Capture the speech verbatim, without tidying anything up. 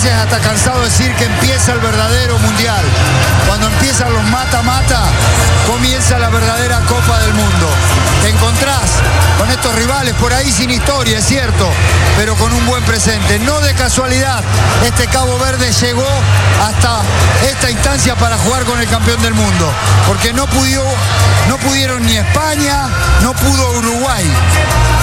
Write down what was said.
veces hasta cansado de decir que empieza el verdadero mundial. Cuando empiezan los mata-mata, comienza la verdadera Copa del Mundo. Te encontrás con estos rivales por ahí sin historia, es cierto, pero con un buen presente. No de casualidad, este Cabo Verde llegó hasta esta instancia para jugar con el campeón del mundo, porque no pudió, no pudieron ni España, no pudo Uruguay.